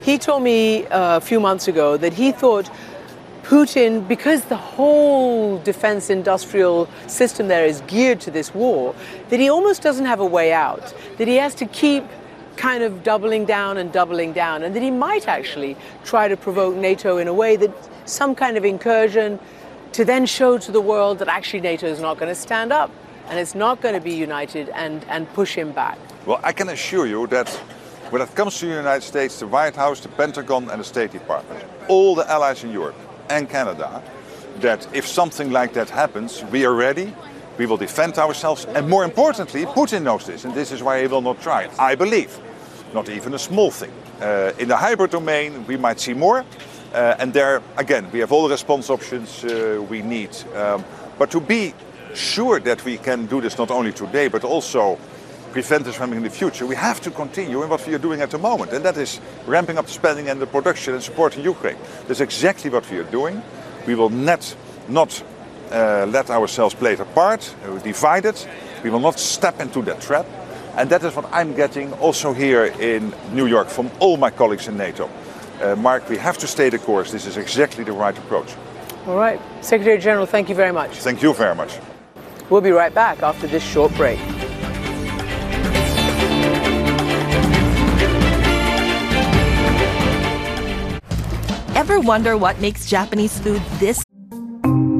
He told me a few months ago that he thought Putin, because the whole defense industrial system there is geared to this war, that he almost doesn't have a way out, that he has to keep kind of doubling down, and that he might actually try to provoke NATO in a way that some kind of incursion to then show to the world that actually NATO is not going to stand up and it's not going to be united and push him back. Well, I can assure you that when it comes to the United States, the White House, the Pentagon and the State Department, all the allies in Europe and Canada, that if something like that happens, we are ready, we will defend ourselves, and more importantly, Putin knows this, and this is why he will not try it, I believe. Not even a small thing. In the hybrid domain, we might see more, and there, again, we have all the response options we need. But to be sure that we can do this not only today, but also prevent this from in the future, we have to continue in what we are doing at the moment, and that is ramping up the spending and the production and supporting Ukraine. That's exactly what we are doing. We will not let ourselves play it apart, divided. We will not step into that trap, and that is what I'm getting also here in New York from all my colleagues in NATO. Mark, we have to stay the course. This is exactly the right approach. All right. Secretary General, thank you very much. Thank you very much. We'll be right back after this short break. Ever wonder what makes Japanese food this